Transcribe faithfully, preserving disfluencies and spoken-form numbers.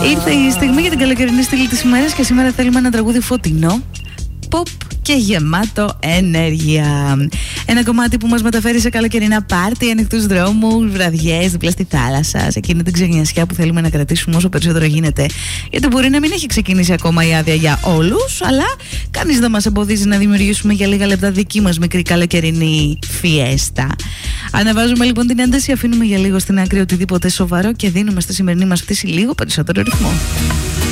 Ήρθε η στιγμή για την καλοκαιρινή στήλη της ημέρας και σήμερα θέλουμε ένα τραγούδι φωτεινό, pop και γεμάτο ενέργεια. Ένα κομμάτι που μας μεταφέρει σε καλοκαιρινά πάρτι, ανοιχτούς δρόμους, βραδιές δίπλα στη θάλασσα, σε εκείνη την ξενιασιά που θέλουμε να κρατήσουμε όσο περισσότερο γίνεται. Γιατί μπορεί να μην έχει ξεκινήσει ακόμα η άδεια για όλους, αλλά κανείς δεν μας εμποδίζει να δημιουργήσουμε για λίγα λεπτά δική μας μικρή καλοκαιρινή φιέστα. Ανεβάζουμε λοιπόν την ένταση, αφήνουμε για λίγο στην άκρη οτιδήποτε σοβαρό και δίνουμε στη σημερινή μας πτήση λίγο περισσότερο ρυθμό.